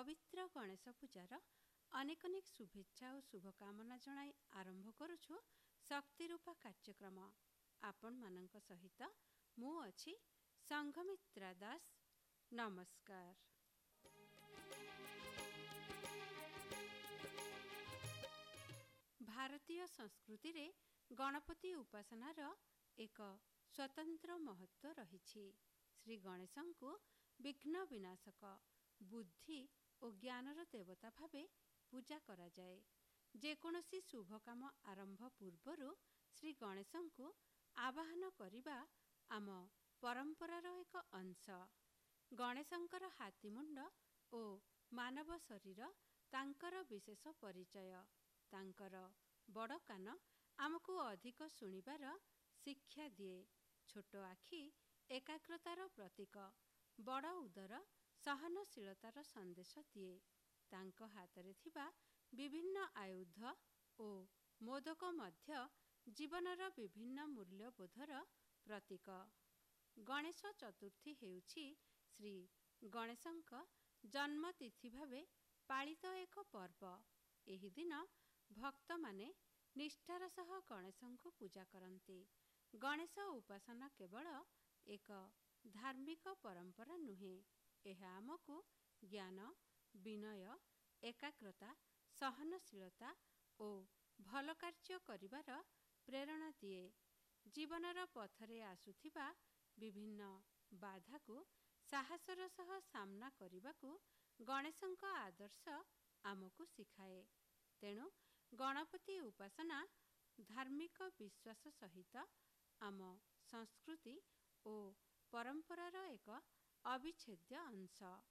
पवित्र गणेश पूजार अनेक अनेक शुभेच्छा और शुभकामना जणाई आरंभ करुछु शक्तिरूपा कार्यक्रम। आपण मानक सहित मु अछि संघमित्रा दास। नमस्कार। भारतीय संस्कृति रे गणपति उपासनार एक स्वतंत्र महत्व रहिछि। श्री गणेशंकु विघ्न विनाशक, बुद्धि और ज्ञानर देवता भावे पूजा करा जाए। जेकोसी शुभ काम आरंभ पूर्वरु श्री गणेशंकु आवाहन करिबा आम परंपरार एक अंश। गणेशंकर हाथीमुंड और मानव शरीर तांकर विशेष परिचय। तांकर बड़ कान आमको अधिक शुणिबार शिक्षा दिए। छोट आखि एकाग्रतार प्रतीक, बड़ उदर सहनशीलतार संदेश दिए। तांक हातरे थिबा विभिन्न आयुध और मोदक मध्य जीवनर विभिन्न मूल्यबोधर प्रतीक। गणेश चतुर्थी हेउछि श्री गणेशंक जन्मतिथि भावे पालित एक पर्व। एहि दिन भक्त माने निष्ठार सह गणेशंकु पूजा करन्ति। गणेश उपासना केवल एक धार्मिक परंपरा नुहे, एहा आमको ज्ञान, विनय, एकाग्रता, सहनशीलता और भल कार्य करिवार प्रेरणा दिए। जीवनर पथरे आसुथिबा विभिन्न बाधा को साहसर सह सामना करिबाकु गणेशंक आदर्श आमको शिखाए। तेणु गणपति उपासना धार्मिक विश्वास सहित आम संस्कृति और परंपरार एक अविच्छेद्य अंश।